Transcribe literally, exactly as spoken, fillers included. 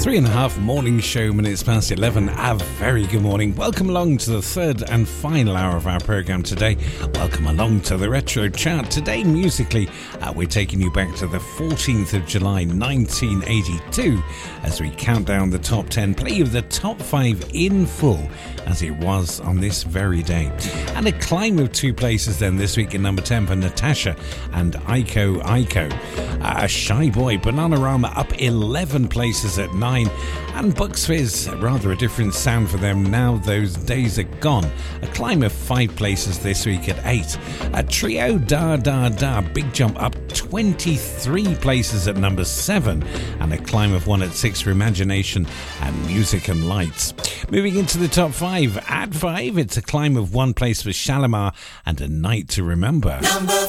Three and a half morning show minutes past eleven. A very good morning. Welcome along to the third and final hour of our programme today. Welcome along to the Retro Chart. Today, musically, uh, we're taking you back to the fourteenth of July nineteen eighty-two as we count down the top ten, play of the top five in full as it was on this very day. And a climb of two places then this week in number ten for Natasha and Aiko Aiko. Uh, Shy Boy, Bananarama up eleven places at nine. And Bucks Fizz, rather a different sound for them now, those days are gone. A climb of five places this week at eight. A Trio Da Da Da, big jump up twenty-three places at number seven. And a climb of one at six for Imagination and Music and Lights. Moving into the top five, at five, it's a climb of one place for Shalimar and A Night to Remember. Number